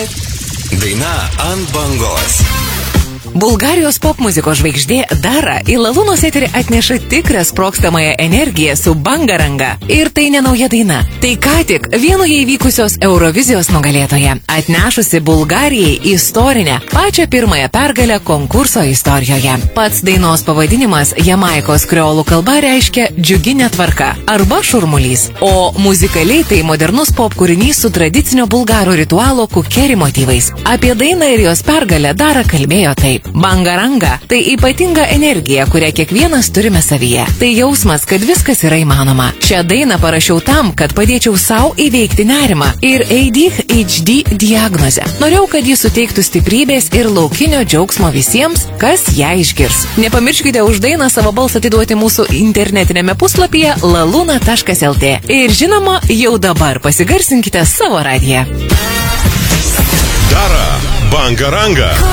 Daina ant bangos. Bulgarijos popmuzikos žvaigždė Dara į Lalūnos eterį atneša tikrą sprogstamąją energiją su Bangaranga. Ir tai ne nauja daina. Tai ką tik vienoje įvykusios Eurovizijos nugalėtoja, atnešusi Bulgarijai istorinę, pačią pirmąją pergalę konkurso istorijoje. Pats dainos pavadinimas Jamaikos kreolų kalba reiškia džiuginė tvarka arba šurmulys. O muzikaliai tai modernus pop kūrinys su tradicinio bulgarų ritualo kukeri motyvais. Apie dainą ir jos pergalę Dara kalbėjo taip. Bangaranga – tai ypatinga energija, kurią kiekvienas turime savyje. Tai jausmas, kad viskas yra įmanoma. Šią dainą parašiau tam, kad padėčiau savo įveikti nerimą ir ADHD diagnozę. Norėjau, kad jis suteiktų stiprybės ir laukinio džiaugsmo visiems, kas ją išgirs. Nepamirškite už dainą savo balsą atiduoti mūsų internetinėme puslapyje laluna.lt. Ir žinoma, jau dabar pasigarsinkite savo radiją. Dara Bangaranga.